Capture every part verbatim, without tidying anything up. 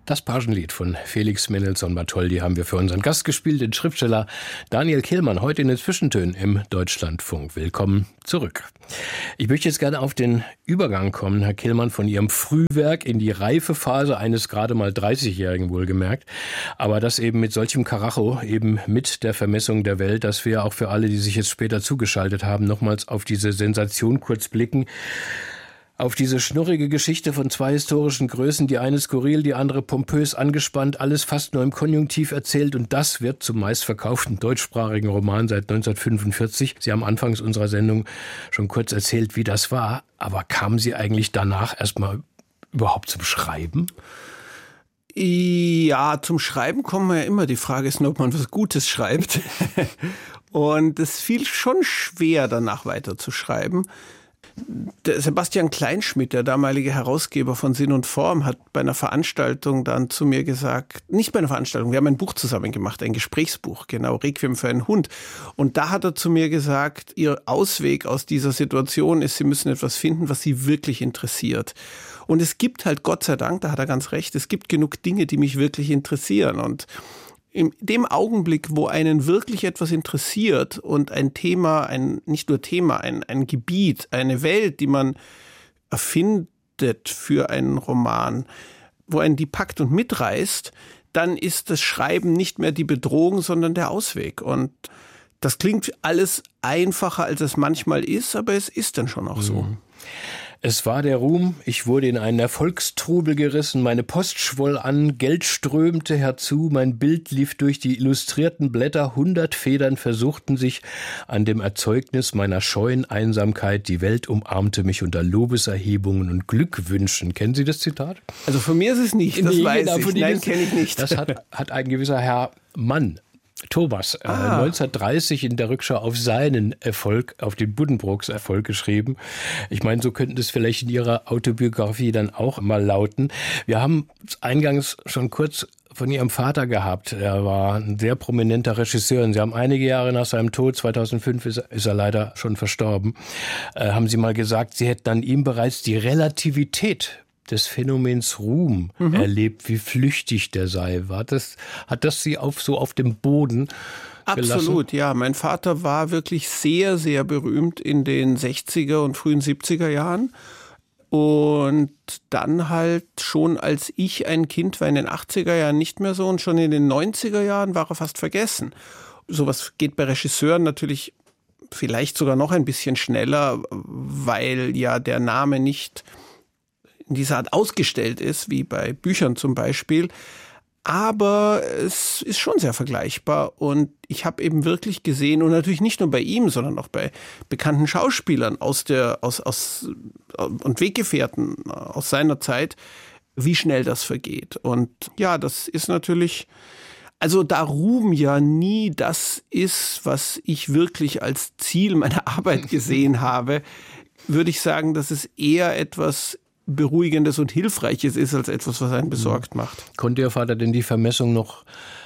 Das Pagenlied von Felix Mendelssohn-Bartholdy haben wir für unseren Gast gespielt, den Schriftsteller Daniel Kehlmann, heute in den Zwischentönen im Deutschlandfunk. Willkommen zurück. Ich möchte jetzt gerne auf den Übergang kommen, Herr Kehlmann, von Ihrem Frühwerk in die reife Phase eines gerade mal dreißigjährigen wohlgemerkt. Aber das eben mit solchem Karacho, eben mit der Vermessung der Welt, dass wir auch für alle, die sich jetzt später zugeschaltet haben, nochmals auf diese Sensation kurz blicken. Auf diese schnurrige Geschichte von zwei historischen Größen, die eine skurril, die andere pompös angespannt, alles fast nur im Konjunktiv erzählt, und das wird zum meistverkauften deutschsprachigen Roman seit neunzehnhundertfünfundvierzig. Sie haben anfangs unserer Sendung schon kurz erzählt, wie das war, aber kamen Sie eigentlich danach erstmal überhaupt zum Schreiben? Ja, zum Schreiben kommen wir ja immer. Die Frage ist nur, ob man was Gutes schreibt. Und es fiel schon schwer, danach weiter zu schreiben. Der Sebastian Kleinschmidt, der damalige Herausgeber von Sinn und Form, hat bei einer Veranstaltung dann zu mir gesagt, nicht bei einer Veranstaltung, wir haben ein Buch zusammen gemacht, ein Gesprächsbuch, genau, Requiem für einen Hund. Und da hat er zu mir gesagt, Ihr Ausweg aus dieser Situation ist, Sie müssen etwas finden, was Sie wirklich interessiert. Und es gibt halt, Gott sei Dank, da hat er ganz recht, es gibt genug Dinge, die mich wirklich interessieren. Und in dem Augenblick, wo einen wirklich etwas interessiert und ein Thema, ein nicht nur Thema, ein, ein Gebiet, eine Welt, die man erfindet für einen Roman, wo einen die packt und mitreißt, dann ist das Schreiben nicht mehr die Bedrohung, sondern der Ausweg. Und das klingt alles einfacher, als es manchmal ist, aber es ist dann schon auch so. Mhm. Es war der Ruhm, ich wurde in einen Erfolgstrubel gerissen, meine Post schwoll an, Geld strömte herzu, mein Bild lief durch die illustrierten Blätter, hundert Federn versuchten sich an dem Erzeugnis meiner scheuen Einsamkeit, die Welt umarmte mich unter Lobeserhebungen und Glückwünschen. Kennen Sie das Zitat? Also von mir ist es nicht, das nee, weiß genau, ich, nein, kenne ich nicht. Das hat, hat ein gewisser Herr Mann, Thomas, äh, ah. neunzehnhundertdreißig in der Rückschau auf seinen Erfolg, auf den Buddenbrooks Erfolg geschrieben. Ich meine, so könnten es vielleicht in Ihrer Autobiografie dann auch mal lauten. Wir haben eingangs schon kurz von Ihrem Vater gehabt. Er war ein sehr prominenter Regisseur. Und Sie haben einige Jahre nach seinem Tod, zweitausendfünf ist er, ist er leider schon verstorben, äh, haben Sie mal gesagt, Sie hätten an ihm bereits die Relativität des Phänomens Ruhm mhm. erlebt, wie flüchtig der sei. War das, hat das Sie auf, so auf dem Boden gelassen? Absolut, ja. Mein Vater war wirklich sehr, sehr berühmt in den sechziger und frühen siebziger Jahren. Und dann halt schon, als ich ein Kind war, in den achtziger Jahren nicht mehr so, und schon in den neunziger Jahren war er fast vergessen. Sowas geht bei Regisseuren natürlich vielleicht sogar noch ein bisschen schneller, weil ja der Name nicht in dieser Art ausgestellt ist, wie bei Büchern zum Beispiel. Aber es ist schon sehr vergleichbar, und ich habe eben wirklich gesehen, und natürlich nicht nur bei ihm, sondern auch bei bekannten Schauspielern aus der aus aus und Weggefährten aus seiner Zeit, wie schnell das vergeht. Und ja, das ist natürlich, also da Ruhm ja nie das ist, was ich wirklich als Ziel meiner Arbeit gesehen habe, würde ich sagen, dass es eher etwas Beruhigendes und Hilfreiches ist, als etwas, was einen besorgt macht. Konnte Ihr Vater denn die Vermessung noch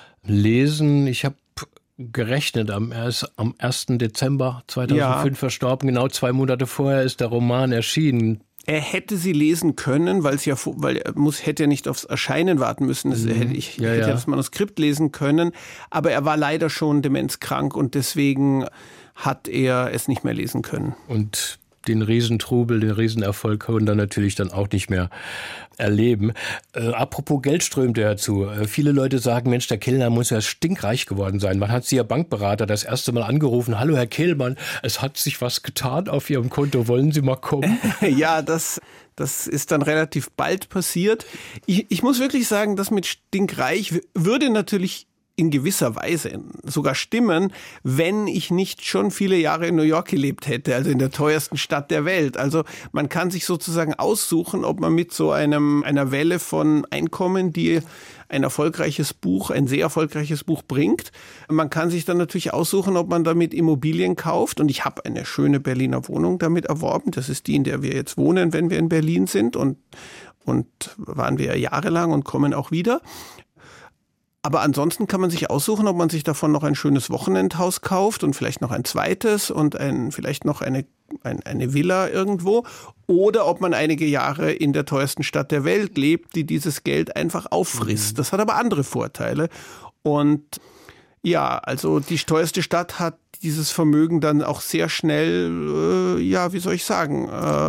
lesen? Ich habe gerechnet, am, am ersten Dezember zweitausendfünf ja. verstorben, genau zwei Monate vorher ist der Roman erschienen. Er hätte sie lesen können, weil es ja, weil er muss, hätte ja nicht aufs Erscheinen warten müssen. Das, mhm. hätte, ich ja, hätte ja das Manuskript lesen können, aber er war leider schon demenzkrank, und deswegen hat er es nicht mehr lesen können. Und den Riesentrubel, den Riesenerfolg können dann natürlich dann auch nicht mehr erleben. Äh, apropos Geld strömte herzu. Äh, viele Leute sagen, Mensch, der Kellner muss ja stinkreich geworden sein. Man hat Sie, Ihr Bankberater, das erste Mal angerufen. Hallo, Herr Kehlmann, es hat sich was getan auf Ihrem Konto. Wollen Sie mal kommen? Ja, das, das ist dann relativ bald passiert. Ich, ich muss wirklich sagen, das mit stinkreich würde natürlich in gewisser Weise sogar stimmen, wenn ich nicht schon viele Jahre in New York gelebt hätte, also in der teuersten Stadt der Welt. Also man kann sich sozusagen aussuchen, ob man mit so einem einer Welle von Einkommen, die ein erfolgreiches Buch, ein sehr erfolgreiches Buch bringt. Man kann sich dann natürlich aussuchen, ob man damit Immobilien kauft. Und ich habe eine schöne Berliner Wohnung damit erworben. Das ist die, in der wir jetzt wohnen, wenn wir in Berlin sind. Und, und waren wir jahrelang und kommen auch wieder. Aber ansonsten kann man sich aussuchen, ob man sich davon noch ein schönes Wochenendhaus kauft und vielleicht noch ein zweites und ein, vielleicht noch eine, ein, eine Villa irgendwo. Oder ob man einige Jahre in der teuersten Stadt der Welt lebt, die dieses Geld einfach auffrisst. Das hat aber andere Vorteile. Und ja, also die teuerste Stadt hat dieses Vermögen dann auch sehr schnell, äh, ja, wie soll ich sagen,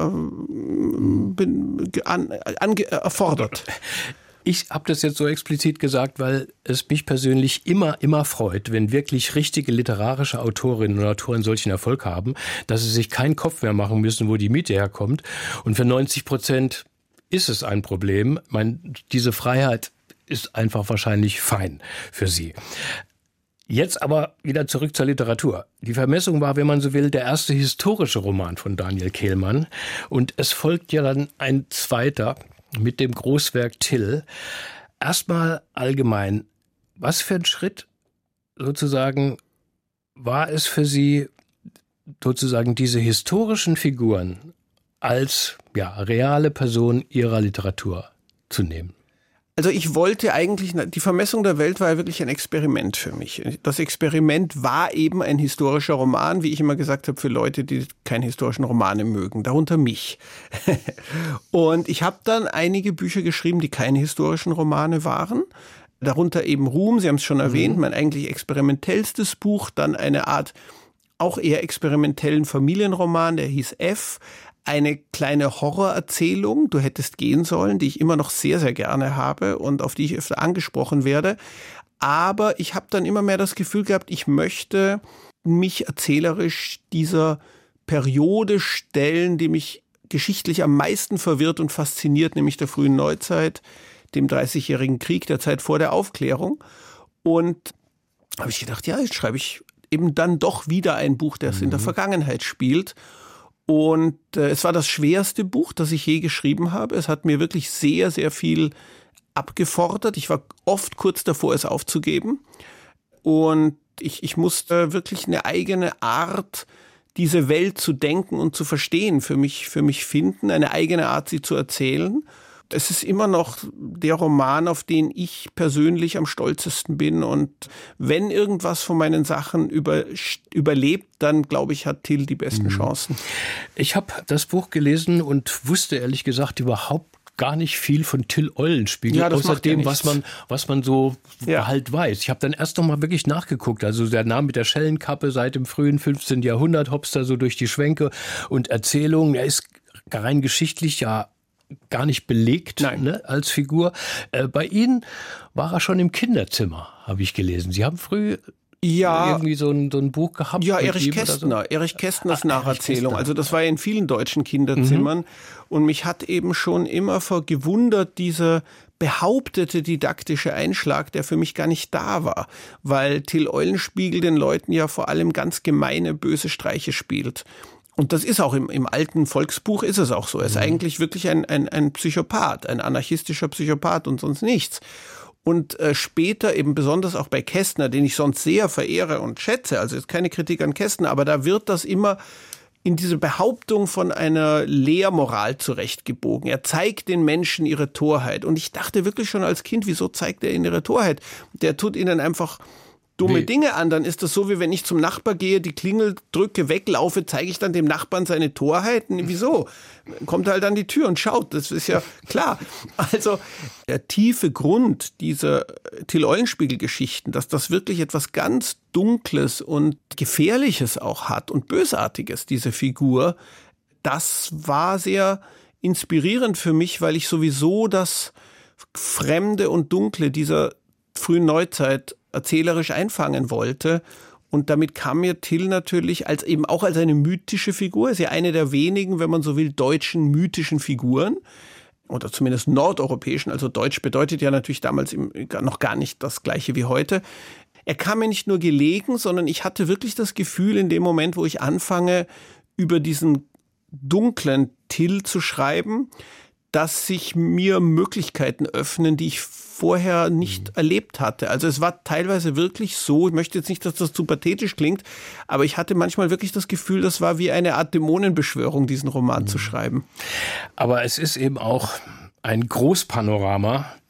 äh, bin, an, an, erfordert. Ich habe das jetzt so explizit gesagt, weil es mich persönlich immer, immer freut, wenn wirklich richtige literarische Autorinnen und Autoren solchen Erfolg haben, dass sie sich keinen Kopf mehr machen müssen, wo die Miete herkommt. Und für neunzig Prozent ist es ein Problem. Ich meine, diese Freiheit ist einfach wahrscheinlich fein für sie. Jetzt aber wieder zurück zur Literatur. Die Vermessung war, wenn man so will, der erste historische Roman von Daniel Kehlmann. Und es folgt ja dann ein zweiter mit dem Großwerk Till. Erstmal allgemein, was für ein Schritt sozusagen war es für Sie, sozusagen diese historischen Figuren als ja, reale Person Ihrer Literatur zu nehmen? Also ich wollte eigentlich, die Vermessung der Welt war ja wirklich ein Experiment für mich. Das Experiment war eben ein historischer Roman, wie ich immer gesagt habe, für Leute, die keine historischen Romane mögen, darunter mich. Und ich habe dann einige Bücher geschrieben, die keine historischen Romane waren. Darunter eben Ruhm, Sie haben es schon erwähnt, mhm. mein eigentlich experimentellstes Buch, dann eine Art auch eher experimentellen Familienroman, der hieß F. Eine kleine Horrorerzählung, Du hättest gehen sollen, die ich immer noch sehr, sehr gerne habe und auf die ich öfter angesprochen werde. Aber ich habe dann immer mehr das Gefühl gehabt, ich möchte mich erzählerisch dieser Periode stellen, die mich geschichtlich am meisten verwirrt und fasziniert, nämlich der frühen Neuzeit, dem Dreißigjährigen Krieg, der Zeit vor der Aufklärung. Und habe ich gedacht, ja, jetzt schreibe ich eben dann doch wieder ein Buch, das mhm. in der Vergangenheit spielt. Und äh, es war das schwerste Buch, das ich je geschrieben habe. Es hat mir wirklich sehr, sehr viel abgefordert. Ich war oft kurz davor, es aufzugeben. Und ich, ich musste wirklich eine eigene Art, diese Welt zu denken und zu verstehen, für mich, für mich finden, eine eigene Art, sie zu erzählen. Es ist immer noch der Roman, auf den ich persönlich am stolzesten bin. Und wenn irgendwas von meinen Sachen über, überlebt, dann glaube ich, hat Till die besten Chancen. Ich habe das Buch gelesen und wusste ehrlich gesagt überhaupt gar nicht viel von Till Eulenspiegel, ja, außer dem, ja was man, was man so ja. halt weiß. Ich habe dann erst noch mal wirklich nachgeguckt. Also der Name mit der Schellenkappe seit dem frühen fünfzehnten Jahrhundert, hopst da so durch die Schwänke und Erzählungen. Er ist rein geschichtlich ja gar nicht belegt, ne, als Figur. Äh, bei Ihnen war er schon im Kinderzimmer, habe ich gelesen. Sie haben früh ja, irgendwie so ein, so ein Buch gehabt. Ja, Erich Kästner. So? Erich Kästners ah, Nacherzählung. Kästner. Also das war ja in vielen deutschen Kinderzimmern. Mhm. Und mich hat eben schon immer gewundert, dieser behauptete didaktische Einschlag, der für mich gar nicht da war. Weil Till Eulenspiegel den Leuten ja vor allem ganz gemeine, böse Streiche spielt. Und das ist auch im, im alten Volksbuch ist es auch so. Er ist mhm. eigentlich wirklich ein, ein, ein Psychopath, ein anarchistischer Psychopath und sonst nichts. Und äh, später eben besonders auch bei Kästner, den ich sonst sehr verehre und schätze, also ist keine Kritik an Kästner, aber da wird das immer in diese Behauptung von einer Lehrmoral zurechtgebogen. Er zeigt den Menschen ihre Torheit. Und ich dachte wirklich schon als Kind, wieso zeigt er ihnen ihre Torheit? Der tut ihnen einfach dumme Wie? Dinge an, dann ist das so, wie wenn ich zum Nachbar gehe, die Klingel drücke, weglaufe, zeige ich dann dem Nachbarn seine Torheiten. Wieso? Kommt halt an die Tür und schaut, das ist ja klar. Also der tiefe Grund dieser Till Eulenspiegel-Geschichten, dass das wirklich etwas ganz Dunkles und Gefährliches auch hat und Bösartiges, diese Figur, das war sehr inspirierend für mich, weil ich sowieso das Fremde und Dunkle dieser frühen Neuzeit erzählerisch einfangen wollte. Und damit kam mir Till natürlich als eben auch als eine mythische Figur, ist ja eine der wenigen, wenn man so will, deutschen mythischen Figuren. Oder zumindest nordeuropäischen, also Deutsch bedeutet ja natürlich damals noch gar nicht das Gleiche wie heute. Er kam mir nicht nur gelegen, sondern ich hatte wirklich das Gefühl, in dem Moment, wo ich anfange, über diesen dunklen Till zu schreiben, dass sich mir Möglichkeiten öffnen, die ich vorher nicht mhm. erlebt hatte. Also es war teilweise wirklich so, ich möchte jetzt nicht, dass das zu pathetisch klingt, aber ich hatte manchmal wirklich das Gefühl, das war wie eine Art Dämonenbeschwörung, diesen Roman mhm. zu schreiben. Aber es ist eben auch ein Großpanorama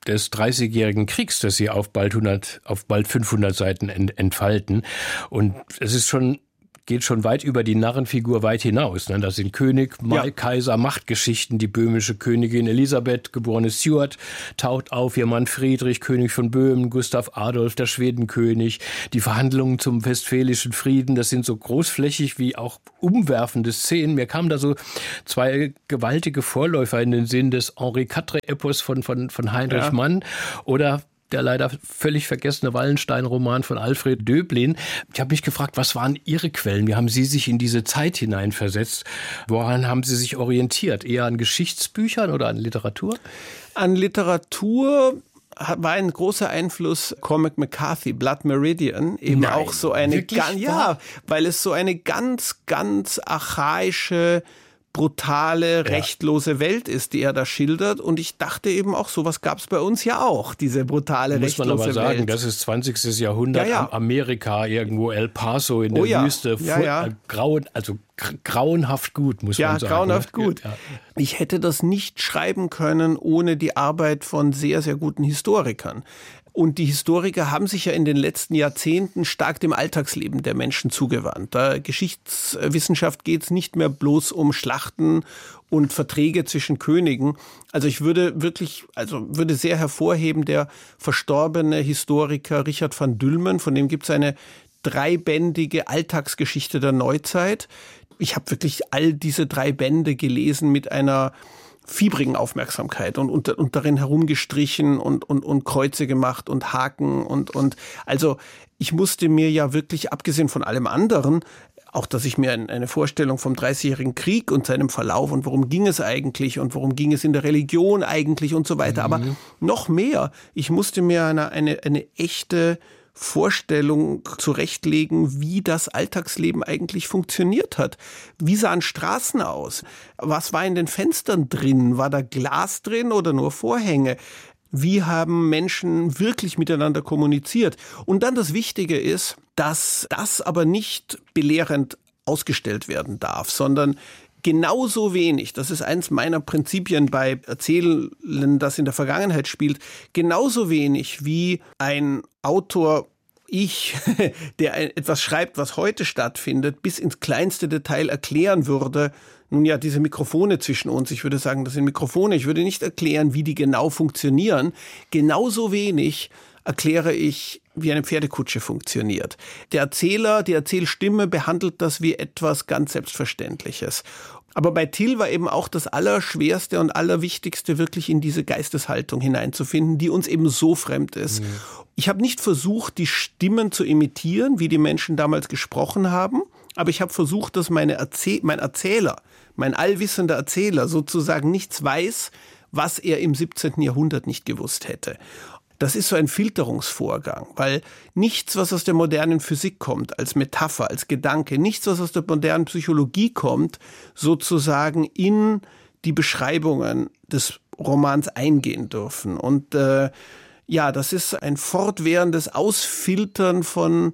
des Dreißigjährigen Kriegs, das Sie auf bald hundert, auf bald fünfhundert Seiten ent, entfalten. Und es ist schon geht schon weit über die Narrenfigur weit hinaus. Das sind König, Mal, ja. Kaiser, Machtgeschichten. Die böhmische Königin Elisabeth, geborene Stuart, taucht auf, ihr Mann Friedrich, König von Böhmen, Gustav Adolf, der Schwedenkönig. Die Verhandlungen zum Westfälischen Frieden, das sind so großflächig wie auch umwerfende Szenen. Mir kamen da so zwei gewaltige Vorläufer in den Sinn des Henri-Quatre-Epos von, von, von Heinrich ja. Mann oder der leider völlig vergessene Wallenstein-Roman von Alfred Döblin. Ich habe mich gefragt, was waren Ihre Quellen? Wie haben Sie sich in diese Zeit hineinversetzt? Woran haben Sie sich orientiert? Eher an Geschichtsbüchern oder an Literatur? An Literatur war ein großer Einfluss Cormac McCarthy, Blood Meridian, eben Nein, auch so eine ganz, ja, weil es so eine ganz, ganz archaische, brutale, ja. rechtlose Welt ist, die er da schildert. Und ich dachte eben auch, sowas gab es bei uns ja auch, diese brutale, Muss rechtlose Welt. Muss man aber sagen, Welt. Das ist zwanzigstes Jahrhundert, ja, ja. Amerika, irgendwo El Paso in oh, der ja. Wüste. Ja, ja. Grauen, also grauenhaft gut, muss ja, man sagen. Ja, grauenhaft gut. Ja. Ich hätte das nicht schreiben können ohne die Arbeit von sehr, sehr guten Historikern. Und die Historiker haben sich ja in den letzten Jahrzehnten stark dem Alltagsleben der Menschen zugewandt. Da Geschichtswissenschaft geht es nicht mehr bloß um Schlachten und Verträge zwischen Königen. Also ich würde wirklich, also würde sehr hervorheben, der verstorbene Historiker Richard van Dülmen, von dem gibt es eine dreibändige Alltagsgeschichte der Neuzeit. Ich habe wirklich all diese drei Bände gelesen mit einer fiebrigen Aufmerksamkeit und, und, und darin herumgestrichen und, und, und Kreuze gemacht und Haken und, und also ich musste mir ja wirklich, abgesehen von allem anderen, auch dass ich mir eine Vorstellung vom Dreißigjährigen Krieg und seinem Verlauf und worum ging es eigentlich und worum ging es in der Religion eigentlich und so weiter, mhm. aber noch mehr, ich musste mir eine, eine, eine echte Vorstellung zurechtlegen, wie das Alltagsleben eigentlich funktioniert hat. Wie sahen Straßen aus? Was war in den Fenstern drin? War da Glas drin oder nur Vorhänge? Wie haben Menschen wirklich miteinander kommuniziert? Und dann das Wichtige ist, dass das aber nicht belehrend ausgestellt werden darf, sondern genauso wenig, das ist eins meiner Prinzipien bei Erzählen, das in der Vergangenheit spielt, genauso wenig wie ein Autor, ich, der etwas schreibt, was heute stattfindet, bis ins kleinste Detail erklären würde, nun ja, diese Mikrofone zwischen uns, ich würde sagen, das sind Mikrofone, ich würde nicht erklären, wie die genau funktionieren, genauso wenig erkläre ich, wie eine Pferdekutsche funktioniert. Der Erzähler, die Erzählstimme behandelt das wie etwas ganz Selbstverständliches. Aber bei Till war eben auch das Allerschwerste und Allerwichtigste, wirklich in diese Geisteshaltung hineinzufinden, die uns eben so fremd ist. Mhm. Ich habe nicht versucht, die Stimmen zu imitieren, wie die Menschen damals gesprochen haben, aber ich habe versucht, dass meine Erzäh- mein Erzähler, mein allwissender Erzähler sozusagen nichts weiß, was er im siebzehnten Jahrhundert nicht gewusst hätte. Das ist so ein Filterungsvorgang, weil nichts, was aus der modernen Physik kommt, als Metapher, als Gedanke, nichts, was aus der modernen Psychologie kommt, sozusagen in die Beschreibungen des Romans eingehen dürfen. Und äh, ja, das ist ein fortwährendes Ausfiltern von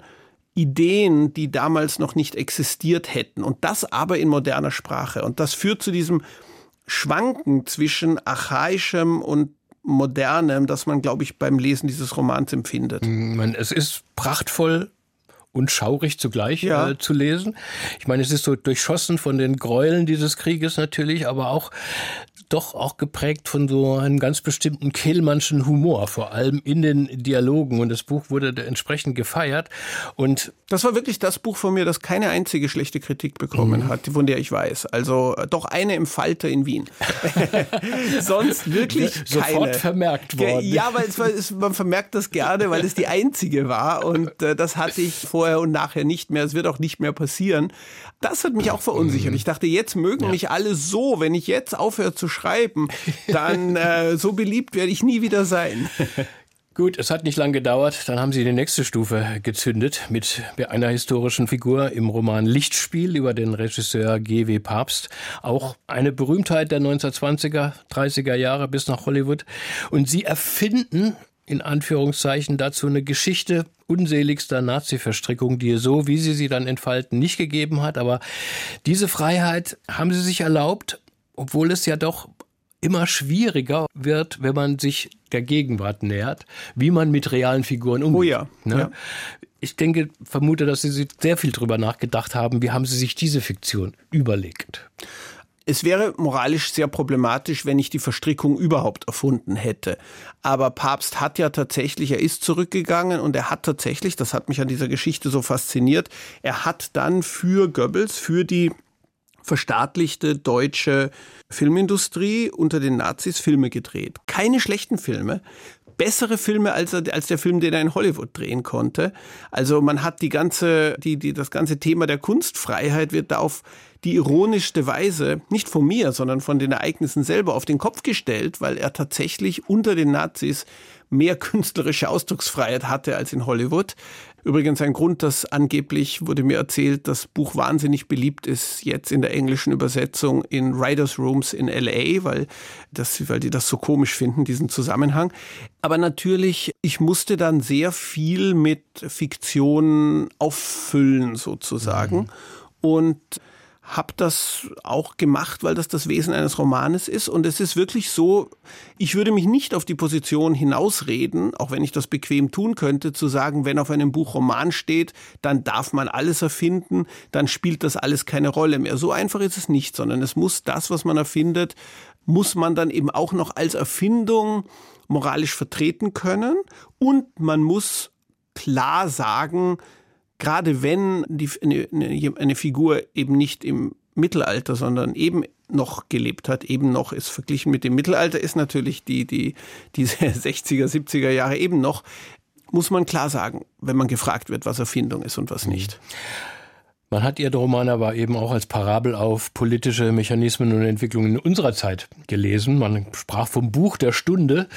Ideen, die damals noch nicht existiert hätten. Und das aber in moderner Sprache. Und das führt zu diesem Schwanken zwischen archaischem und Modernem, das man, glaube ich, beim Lesen dieses Romans empfindet. Es ist prachtvoll und schaurig zugleich ja. äh, zu lesen. Ich meine, es ist so durchschossen von den Gräueln dieses Krieges natürlich, aber auch doch auch geprägt von so einem ganz bestimmten Kehlmannschen Humor, vor allem in den Dialogen. Und das Buch wurde entsprechend gefeiert. Und das war wirklich das Buch von mir, das keine einzige schlechte Kritik bekommen mhm. hat, von der ich weiß. Also doch eine im Falter in Wien. Sonst wirklich keine. Sofort vermerkt worden. Ja, weil es, es, man vermerkt das gerne, weil es die einzige war. Und äh, das hatte ich vorher und nachher nicht mehr. Es wird auch nicht mehr passieren. Das hat mich auch verunsichert. Ich dachte, jetzt mögen ja. mich alle so, wenn ich jetzt aufhöre zu schreiben, dann äh, so beliebt werde ich nie wieder sein. Gut, es hat nicht lange gedauert. Dann haben Sie die nächste Stufe gezündet mit einer historischen Figur im Roman Lichtspiel über den Regisseur G W Papst. Auch eine Berühmtheit der neunzehnhundertzwanziger, dreißiger Jahre bis nach Hollywood. Und Sie erfinden in Anführungszeichen dazu eine Geschichte unseligster Nazi-Verstrickung, die es so, wie Sie sie dann entfalten, nicht gegeben hat. Aber diese Freiheit haben Sie sich erlaubt, obwohl es ja doch immer schwieriger wird, wenn man sich der Gegenwart nähert, wie man mit realen Figuren umgeht. Oh ja, ne? ja. Es wäre moralisch sehr problematisch, wenn ich die Verstrickung überhaupt erfunden hätte. Aber Pabst hat ja tatsächlich, er ist zurückgegangen und er hat tatsächlich, das hat mich an dieser Geschichte so fasziniert, er hat dann für Goebbels, für die verstaatlichte deutsche Filmindustrie unter den Nazis Filme gedreht. Keine schlechten Filme. Bessere Filme als, er, als der Film, den er in Hollywood drehen konnte. Also man hat die ganze, die, die, das ganze Thema der Kunstfreiheit wird da auf die ironischste Weise, nicht von mir, sondern von den Ereignissen selber auf den Kopf gestellt, weil er tatsächlich unter den Nazis mehr künstlerische Ausdrucksfreiheit hatte als in Hollywood. Übrigens ein Grund, dass angeblich, wurde mir erzählt, das Buch wahnsinnig beliebt ist jetzt in der englischen Übersetzung in Writers' Rooms in L A, weil, das, weil die das so komisch finden, diesen Zusammenhang. Aber natürlich, ich musste dann sehr viel mit Fiktion auffüllen sozusagen. Mhm. Und habe das auch gemacht, weil das das Wesen eines Romanes ist. Und es ist wirklich so, ich würde mich nicht auf die Position hinausreden, auch wenn ich das bequem tun könnte, zu sagen, wenn auf einem Buch Roman steht, dann darf man alles erfinden, dann spielt das alles keine Rolle mehr. So einfach ist es nicht, sondern es muss das, was man erfindet, muss man dann eben auch noch als Erfindung moralisch vertreten können. Und man muss klar sagen, gerade wenn die, eine, eine Figur eben nicht im Mittelalter, sondern eben noch gelebt hat, eben noch ist verglichen mit dem Mittelalter, ist natürlich die, die, diese sechziger, siebziger Jahre eben noch, muss man klar sagen, wenn man gefragt wird, was Erfindung ist und was nicht. Man hat Ihren Roman aber eben auch als Parabel auf politische Mechanismen und Entwicklungen in unserer Zeit gelesen. Man sprach vom Buch der Stunde.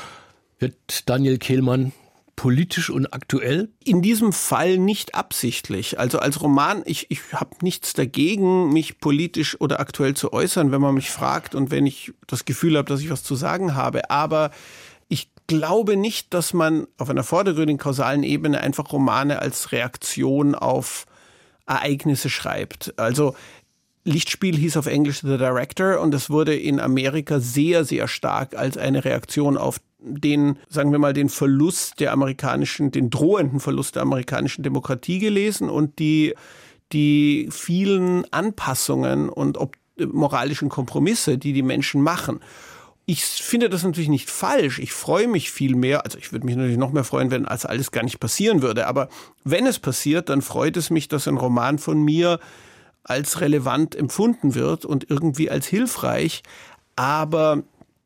Wird Daniel Kehlmann politisch und aktuell? In diesem Fall nicht absichtlich. Also als Roman, ich, ich habe nichts dagegen, mich politisch oder aktuell zu äußern, wenn man mich fragt und wenn ich das Gefühl habe, dass ich was zu sagen habe. Aber ich glaube nicht, dass man auf einer vordergründigen kausalen Ebene einfach Romane als Reaktion auf Ereignisse schreibt. Also Lichtspiel hieß auf Englisch The Director und es wurde in Amerika sehr, sehr stark als eine Reaktion auf den, sagen wir mal, den Verlust der amerikanischen, den drohenden Verlust der amerikanischen Demokratie gelesen und die, die vielen Anpassungen und ob, moralischen Kompromisse, die die Menschen machen. Ich finde das natürlich nicht falsch. Ich freue mich viel mehr. Also ich würde mich natürlich noch mehr freuen, wenn als alles gar nicht passieren würde. Aber wenn es passiert, dann freut es mich, dass ein Roman von mir als relevant empfunden wird und irgendwie als hilfreich. Aber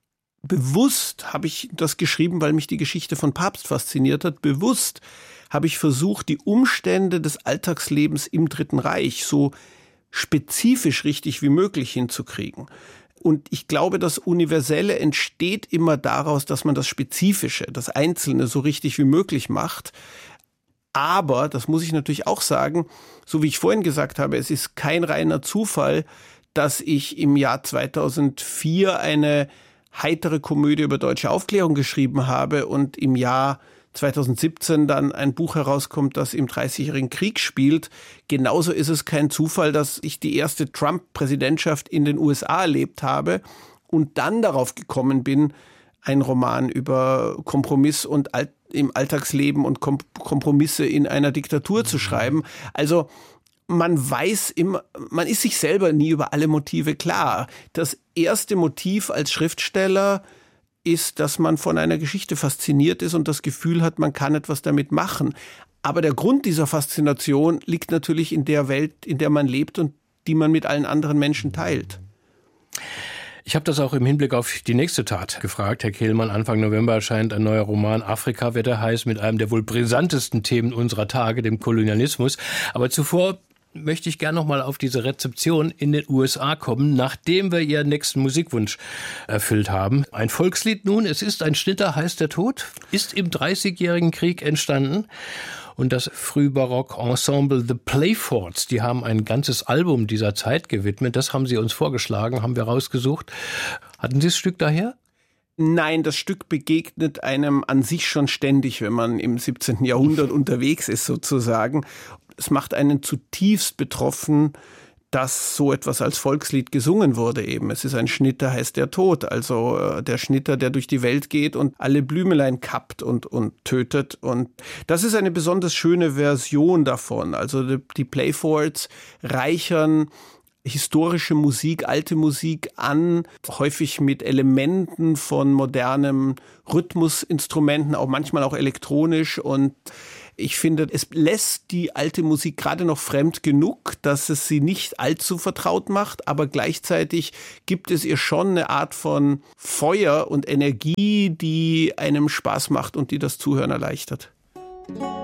bewusst habe ich das geschrieben, weil mich die Geschichte von Pabst fasziniert hat. Bewusst habe ich versucht, die Umstände des Alltagslebens im Dritten Reich so spezifisch richtig wie möglich hinzukriegen. Und ich glaube, das Universelle entsteht immer daraus, dass man das Spezifische, das Einzelne so richtig wie möglich macht. Aber, das muss ich natürlich auch sagen, so wie ich vorhin gesagt habe, es ist kein reiner Zufall, dass ich im Jahr zweitausendvier eine heitere Komödie über deutsche Aufklärung geschrieben habe und im Jahr zweitausendsiebzehn dann ein Buch herauskommt, das im Dreißigjährigen Krieg spielt. Genauso ist es kein Zufall, dass ich die erste Trump-Präsidentschaft in den U S A erlebt habe und dann darauf gekommen bin, einen Roman über Kompromiss und Alt- im Alltagsleben und Kom- Kompromisse in einer Diktatur zu schreiben. Also man weiß immer, man ist sich selber nie über alle Motive klar. Das erste Motiv als Schriftsteller ist, dass man von einer Geschichte fasziniert ist und das Gefühl hat, man kann etwas damit machen. Aber der Grund dieser Faszination liegt natürlich in der Welt, in der man lebt und die man mit allen anderen Menschen teilt. Ich habe das auch im Hinblick auf die nächste Tat gefragt. Herr Kehlmann, Anfang November erscheint ein neuer Roman, Afrika wird er heiß, mit einem der wohl brisantesten Themen unserer Tage, dem Kolonialismus. Aber zuvor möchte ich gerne noch mal auf diese Rezeption in den U S A kommen, nachdem wir Ihren nächsten Musikwunsch erfüllt haben. Ein Volkslied nun, es ist ein Schnitter, heißt der Tod, ist im Dreißigjährigen Krieg entstanden. Und das Frühbarock-Ensemble The Playfords, die haben ein ganzes Album dieser Zeit gewidmet. Das haben Sie uns vorgeschlagen, haben wir rausgesucht. Hatten Sie das Stück daher? Nein, das Stück begegnet einem an sich schon ständig, wenn man im siebzehnten Jahrhundert unterwegs ist sozusagen. Es macht einen zutiefst betroffen, dass so etwas als Volkslied gesungen wurde eben. Es ist ein Schnitter, heißt der Tod. Also äh, der Schnitter, der durch die Welt geht und alle Blümelein kappt und, und tötet. Und das ist eine besonders schöne Version davon. Also die, die Playfords reichern historische Musik, alte Musik an, häufig mit Elementen von modernen Rhythmusinstrumenten, auch manchmal auch elektronisch. Und ich finde, es lässt die alte Musik gerade noch fremd genug, dass es sie nicht allzu vertraut macht, aber gleichzeitig gibt es ihr schon eine Art von Feuer und Energie, die einem Spaß macht und die das Zuhören erleichtert.